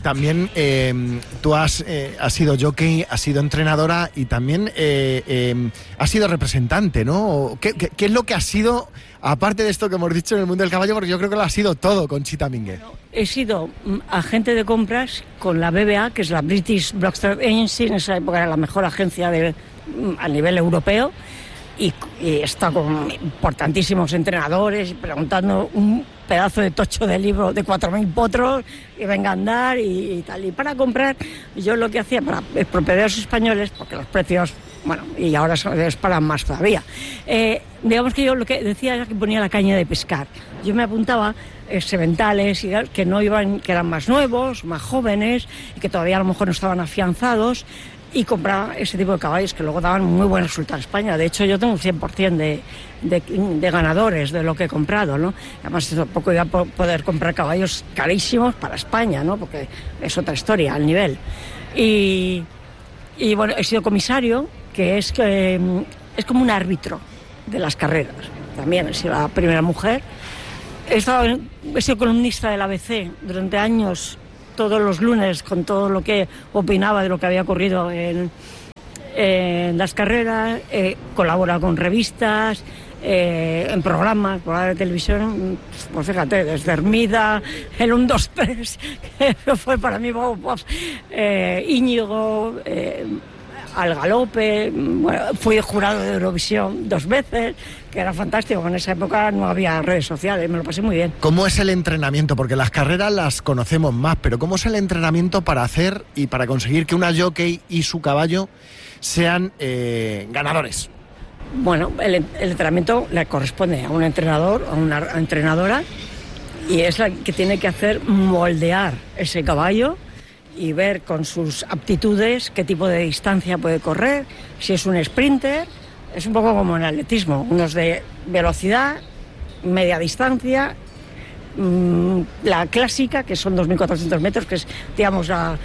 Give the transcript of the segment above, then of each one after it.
también tú has sido jockey, has sido entrenadora y también has sido representante, ¿no? ¿Qué es lo que has sido, aparte de esto que hemos dicho en el mundo del caballo? Porque yo creo que lo ha sido todo, Conchita Mínguez. He sido agente de compras con la BBA, que es la British Broadcasting Agency. En esa época era la mejor agencia a nivel europeo. Y he estado con importantísimos entrenadores preguntando un pedazo de tocho de libro de 4.000 potros y venga a andar y tal. Y para comprar, yo lo que hacía para propietarios españoles, porque los precios, bueno, y ahora es para más todavía, digamos que yo lo que decía era que ponía la caña de pescar. Yo me apuntaba seventales que no iban, que eran más nuevos, más jóvenes y que todavía a lo mejor no estaban afianzados, y compraba ese tipo de caballos que luego daban muy buen resultado en España. De hecho, yo tengo un 100% de ganadores de lo que he comprado, ¿no? Además, tampoco iba a poder comprar caballos carísimos para España, ¿no? Porque es otra historia, al nivel. Y bueno, he sido comisario, que es como un árbitro de las carreras. También he sido la primera mujer. He sido columnista del ABC durante años, todos los lunes, con todo lo que opinaba de lo que había ocurrido en las carreras. Colabora con revistas, en programas de televisión, pues fíjate, desde Hermida, el 1, 2, 3, que fue para mí Íñigo, Al Galope. Bueno, fui jurado de Eurovisión 2 veces, que era fantástico. En esa época no había redes sociales, me lo pasé muy bien. ¿Cómo es el entrenamiento? Porque las carreras las conocemos más, pero ¿cómo es el entrenamiento para hacer y para conseguir que una jockey y su caballo sean ganadores? Bueno, el entrenamiento le corresponde a un entrenador, a una entrenadora, y es la que tiene que hacer moldear ese caballo y ver con sus aptitudes qué tipo de distancia puede correr. Si es un sprinter, es un poco como en atletismo, unos de velocidad, media distancia, la clásica, que son 2.400 metros, que es, digamos, la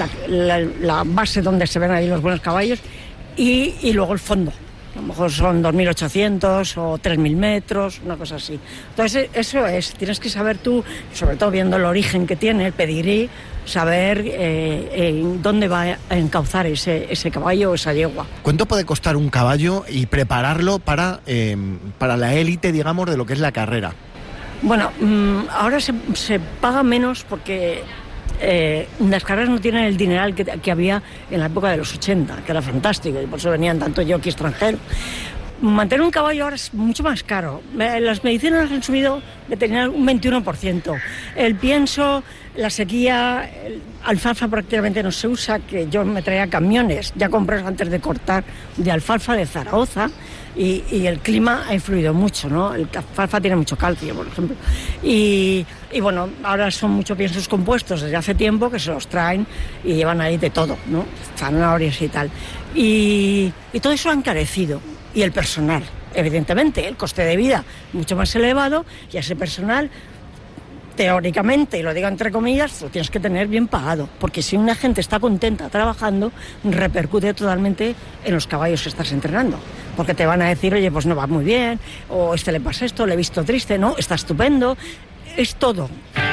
base donde se ven ahí los buenos caballos, y luego el fondo. A lo mejor son 2.800 o 3.000 metros, una cosa así. Entonces, eso tienes que saber tú, sobre todo viendo el origen que tiene, el pedigrí, saber dónde va a encauzar ese caballo o esa yegua. ¿Cuánto puede costar un caballo y prepararlo para la élite, digamos, de lo que es la carrera? Bueno, ahora se paga menos porque las carreras no tienen el dineral que había en la época de los 80, que era fantástico, y por eso venían tanto jockey extranjero. Mantener un caballo ahora es mucho más caro. Las medicinas han subido de tener un 21%. El pienso, la sequía, alfalfa prácticamente no se usa, que yo me traía camiones, ya compré antes de cortar, de alfalfa de Zaragoza, y el clima ha influido mucho, ¿no? El alfalfa tiene mucho calcio, por ejemplo. Y bueno, ahora son muchos piensos compuestos desde hace tiempo que se los traen y llevan ahí de todo, ¿no? Zanahorias y tal. Y todo eso ha encarecido. Y el personal, evidentemente, el coste de vida mucho más elevado, y ese personal, teóricamente, y lo digo entre comillas, lo tienes que tener bien pagado, porque si una gente está contenta trabajando, repercute totalmente en los caballos que estás entrenando, porque te van a decir, oye, pues no va muy bien, o le pasa esto, le he visto triste, no, está estupendo, es todo.